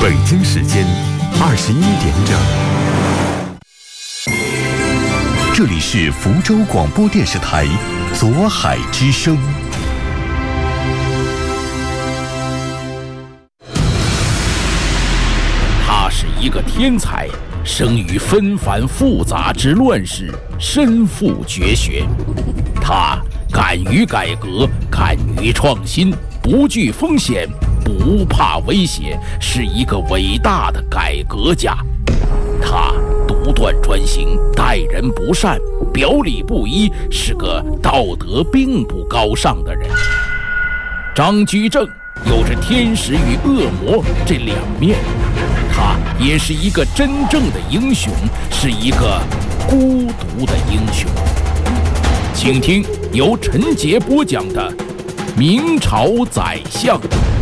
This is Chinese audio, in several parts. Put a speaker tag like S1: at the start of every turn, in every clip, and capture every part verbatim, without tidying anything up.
S1: 北京时间二十一点整，这里是福州广播电视台左海之声。
S2: 他是一个天才，生于纷繁复杂之乱世，身负绝学。他敢于改革，敢于创新，不惧风险，不怕威胁，是一个伟大的改革家。他独断专行，待人不善，表里不一，是个道德并不高尚的人。张居正有着天使与恶魔这两面，他也是一个真正的英雄，是一个孤独的英雄。请听由陈杰播讲的《明朝宰相》。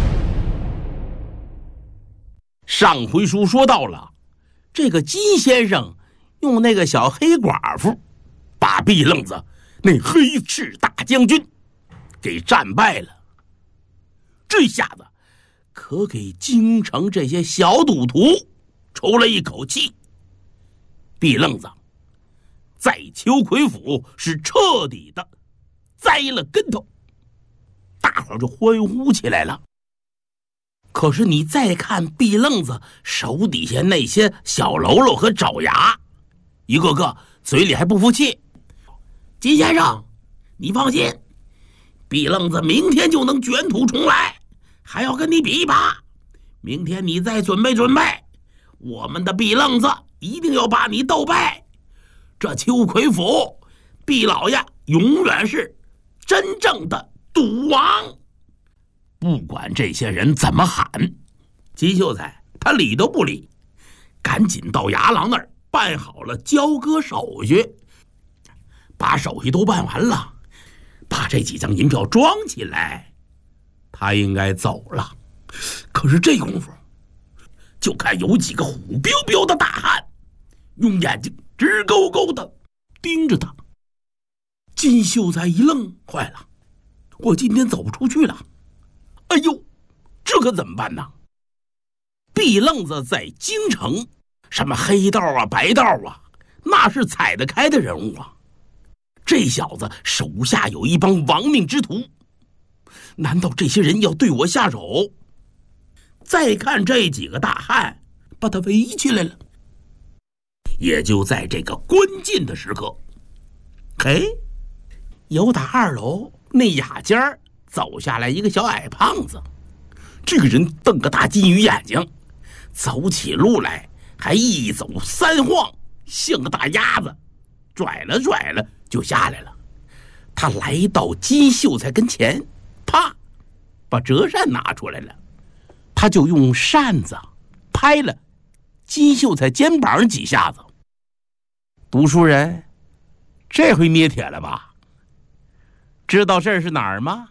S3: 上回书说到了，这个金先生用那个小黑寡妇把毕愣子那黑赤大将军给战败了，这下子可给京城这些小赌徒抽了一口气。毕愣子在秋葵府是彻底的栽了跟头，大伙儿就欢呼起来了。可是你再看毕愣子手底下那些小喽啰和爪牙，一个个嘴里还不服气。金先生，你放心，毕愣子明天就能卷土重来，还要跟你比一把。明天你再准备准备，我们的毕愣子一定要把你斗败。这秋葵府，毕老爷永远是真正的赌王。不管这些人怎么喊，金秀才他理都不理，赶紧到衙郎那儿办好了交割手续。把手续都办完了，把这几张银票装起来，他应该走了。可是这功夫，就看有几个虎彪彪的大汉用眼睛直勾勾的盯着他。金秀才一愣，坏了，我今天走不出去了。哎呦，这可怎么办呢？毕愣子在京城，什么黑道啊白道啊，那是踩得开的人物啊。这小子手下有一帮亡命之徒，难道这些人要对我下手？再看这几个大汉把他围起来了。也就在这个关键的时刻，嘿，有打二楼那雅间儿走下来一个小矮胖子，这个人瞪个大金鱼眼睛，走起路来还一走三晃，像个大鸭子，拽了拽了就下来了。他来到金秀才跟前，啪，把折扇拿出来了，他就用扇子拍了金秀才肩膀上几下子。读书人，这回捏铁了吧？知道这儿是哪儿吗？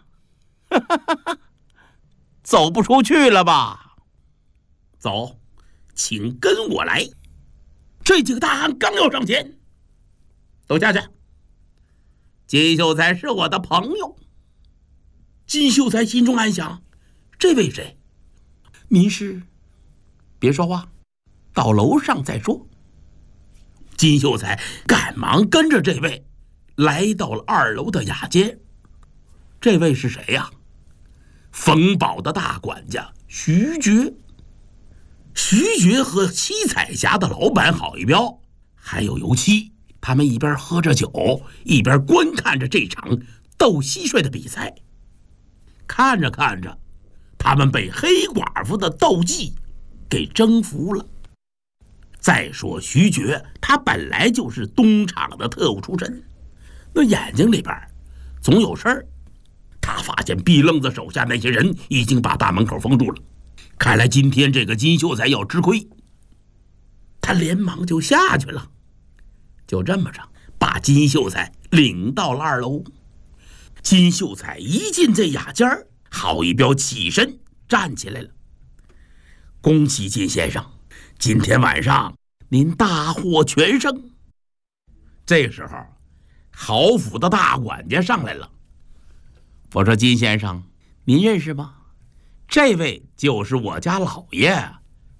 S3: 走不出去了吧？走，请跟我来。这几个大汉刚要上前，都下去。金秀才是我的朋友。金秀才心中暗想，这位谁？您是？别说话，到楼上再说。金秀才赶忙跟着这位来到了二楼的雅间。这位是谁呀？冯宝的大管家徐觉。徐觉和七彩霞的老板郝一彪还有油漆，他们一边喝着酒，一边观看着这场斗蟋蟀的比赛。看着看着，他们被黑寡妇的斗技给征服了。再说徐觉，他本来就是东厂的特务出身，那眼睛里边总有事儿。他发现毕愣子手下那些人已经把大门口封住了，看来今天这个金秀才要吃亏。他连忙就下去了，就这么着把金秀才领到了二楼。金秀才一进这雅间，郝一彪起身站起来了。恭喜金先生，今天晚上您大获全胜。这时候郝府的大管家上来了。我说金先生，您认识吗？这位就是我家老爷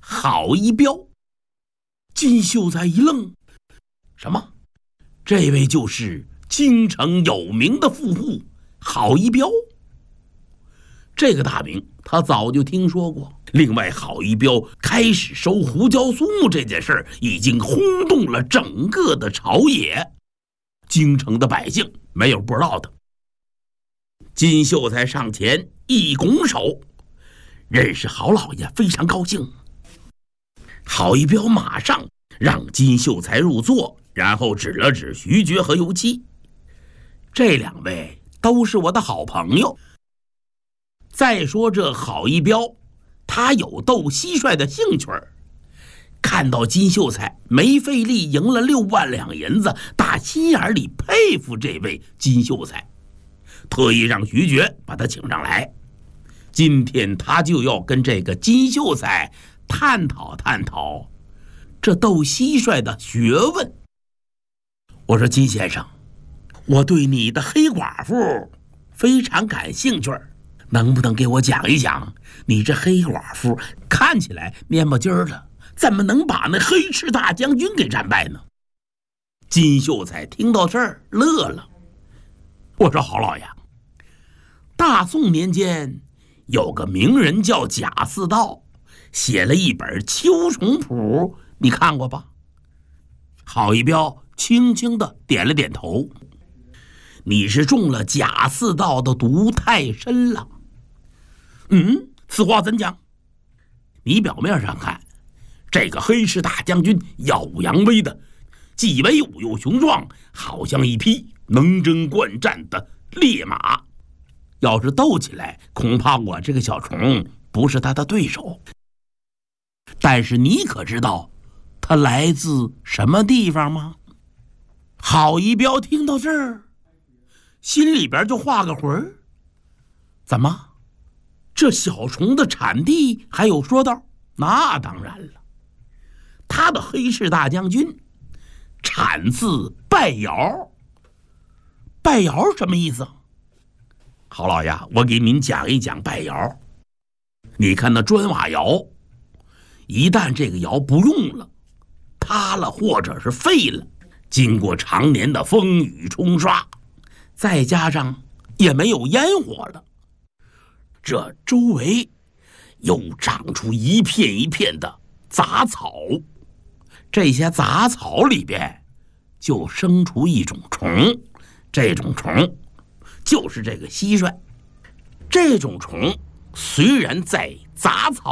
S3: 郝一彪。金秀才一愣，什么？这位就是京城有名的富户郝一彪？这个大名他早就听说过。另外，郝一彪开始收胡椒苏木这件事儿已经轰动了整个的朝野，京城的百姓没有不知道的。金秀才上前一拱手，认识郝老爷，非常高兴。郝一彪马上让金秀才入座，然后指了指徐觉和尤七，这两位都是我的好朋友。再说这郝一彪，他有斗蟋蟀的兴趣儿，看到金秀才没费力赢了六万两银子，打心眼里佩服这位金秀才，特意让徐觉把他请上来。今天他就要跟这个金秀才探讨探讨这斗蟋蟀的学问。我说金先生，我对你的黑寡妇非常感兴趣，能不能给我讲一讲，你这黑寡妇看起来蔫不唧儿的，怎么能把那黑赤大将军给战败呢？金秀才听到这儿乐了。我说郝老爷，大宋年间有个名人叫贾似道，写了一本《秋虫谱》，你看过吧？郝一彪轻轻地点了点头。你是中了贾似道的毒太深了。嗯，此话怎讲？你表面上看，这个黑赤大将军耀武扬威的，既威武又雄壮，好像一匹能征惯战的烈马。要是斗起来，恐怕我这个小虫不是他的对手。但是你可知道他来自什么地方吗？郝一彪听到这儿，心里边就画个魂。怎么，这小虫的产地还有说道？那当然了，他的黑赤大将军产自拜窑。拜窑什么意思？郝老爷，我给您讲一讲拜窑。你看那砖瓦窑，一旦这个窑不用了，塌了或者是废了，经过常年的风雨冲刷，再加上也没有烟火了，这周围又长出一片一片的杂草，这些杂草里边就生出一种虫，这种虫就是这个蟋蟀。这种虫虽然在杂草